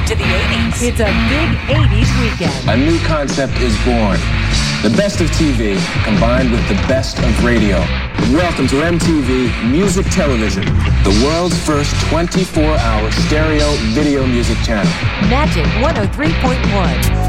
to the 80s. It's a big 80s weekend. A new concept is born. The best of TV combined with the best of radio. Welcome to MTV Music Television, the world's first 24-hour stereo video music channel. Magic 103.1.